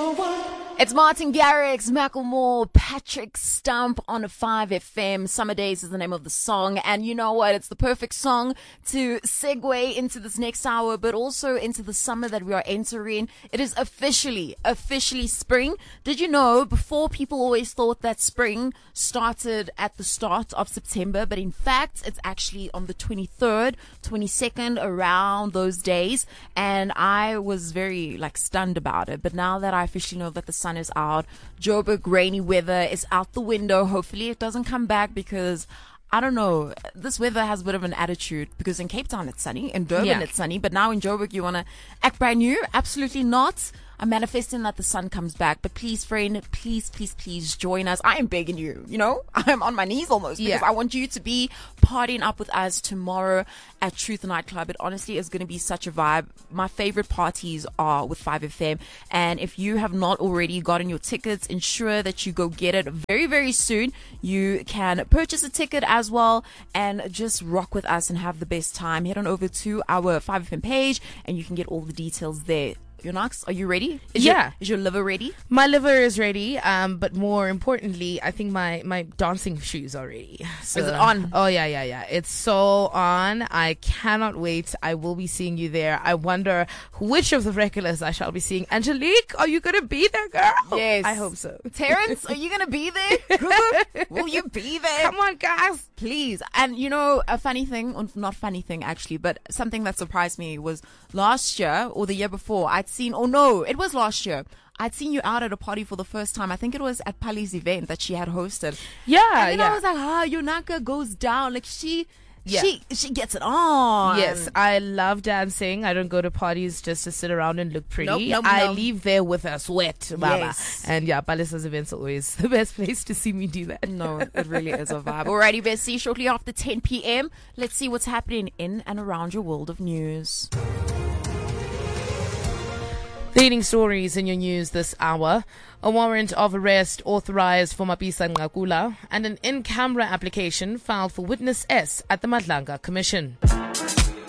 It's Martin Garrix, Macklemore, Patrick Stump on 5FM. Summer Days is the name of the song. And you know what? It's the perfect song to segue into this next hour, but also into the summer that we are entering. It is officially spring. Did you know, before people always thought that spring started at the start of September, but in fact, it's actually on the 23rd, 22nd, around those days. And I was very stunned about it. But now that I officially know that the sun is out, Joburg rainy weather is out the window. Hopefully it doesn't come back, because I don't know, this weather has a bit of an attitude, because in Cape Town it's sunny, in Durban it's sunny, but now in Joburg you want to act brand new? Absolutely not. I'm manifesting that the sun comes back, but please, friend, please join us. I am begging you, I'm on my knees almost, because I want you to be partying up with us tomorrow at Truth Nightclub. It honestly is going to be such a vibe. My favorite parties are with 5FM, and if you have not already gotten your tickets, ensure that you go get it very, very soon. You can purchase a ticket as well and just rock with us and have the best time. Head on over to our 5FM page and you can get all the details there. Yonax, are you ready? Is your liver ready? My liver is ready, but more importantly, I think my dancing shoes are ready. So, is it on? Oh, yeah. It's so on. I cannot wait. I will be seeing you there. I wonder which of the regulars I shall be seeing. Angelique, are you going to be there, girl? Yes. I hope so. Terrence, are you going to be there? Will you be there? Come on, guys. Please. And a funny thing, or not funny thing actually, but something that surprised me was last year or the year before, it was last year. I'd seen you out at a party for the first time. I think it was at Pali's event that she had hosted. Yeah, and then I was like, Yonaka goes down. She gets it on. Yes, I love dancing. I don't go to parties just to sit around and look pretty. Nope. I leave there with a sweat, mama. Yes. And Palace's events are always the best place to see me do that. No, it really is a vibe. Alrighty, Bessie, shortly after 10 p.m., let's see what's happening in and around your world of news. Leading stories in your news this hour: a warrant of arrest authorized for Mapisa Ngakula, and an in-camera application filed for Witness S at the Madlanga Commission.